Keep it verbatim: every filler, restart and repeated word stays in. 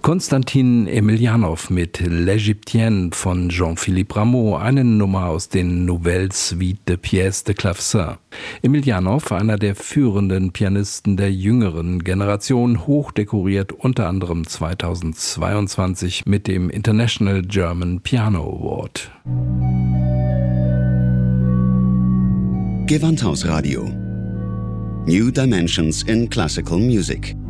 Konstantin Emiljanov mit L'Égyptienne von Jean-Philippe Rameau, eine Nummer aus den Nouvelles Suites de Pièces de Clavecin. Emiljanov, einer der führenden Pianisten der jüngeren Generation, hochdekoriert unter anderem zweitausendzweiundzwanzig mit dem International German Piano Award. Gewandhausradio. New Dimensions in Classical Music.